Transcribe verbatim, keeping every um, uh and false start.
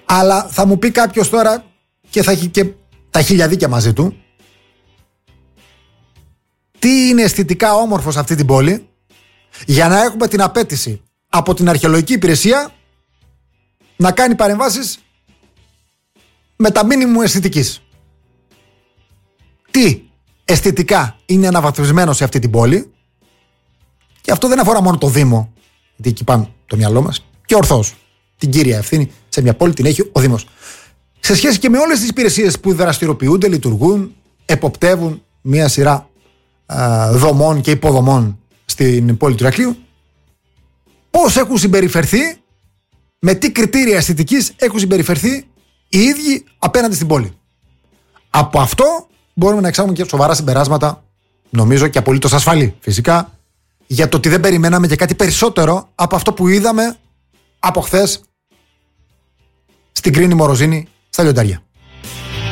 Αλλά θα μου πει κάποιος τώρα, και θα έχει και τα χιλιαδίκια μαζί του, τι είναι αισθητικά όμορφο σε αυτή την πόλη, για να έχουμε την απέτηση από την αρχαιολογική υπηρεσία να κάνει παρεμβάσεις με τα μίνιμου αισθητικής. Τι αισθητικά είναι αναβαθμισμένο σε αυτή την πόλη, και αυτό δεν αφορά μόνο το Δήμο, γιατί εκεί πάνω το μυαλό μας, και ορθώς την κύρια ευθύνη σε μια πόλη την έχει ο Δήμος. Σε σχέση και με όλες τις υπηρεσίες που δραστηριοποιούνται, λειτουργούν, εποπτεύουν μια σειρά α, δομών και υποδομών στην πόλη του Ηρακλείου, πώς έχουν συμπεριφερθεί, με τι κριτήρια αισθητικής έχουν συμπεριφερθεί οι ίδιοι απέναντι στην πόλη. Από αυτό μπορούμε να εξάγουμε και σοβαρά συμπεράσματα, νομίζω, και απολύτως ασφαλή φυσικά, για το ότι δεν περιμέναμε και κάτι περισσότερο από αυτό που είδαμε από χθες στην Κρίνη Μοροζίνη στα Λιοντάρια.